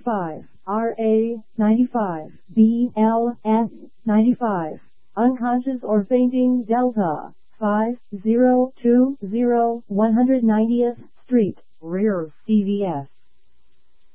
95, RA 95, BLS 95. Unconscious or fainting Delta 5020 190th Street, rear CVS.